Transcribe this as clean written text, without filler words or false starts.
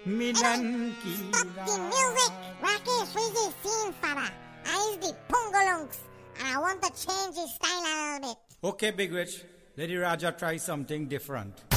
Minan Stop Kira. the music! Rakesh, where's the scene, Fada? I is the Pungalunks, and I want to change the style a little bit. Okay, Big Witch. Let the Raja try something different.